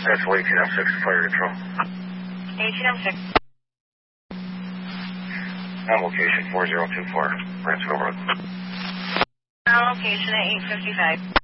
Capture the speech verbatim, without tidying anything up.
That's eighteen M six, fire control. eighteen M six. On location four zero two four, Rancho Road. On location at eight fifty-five.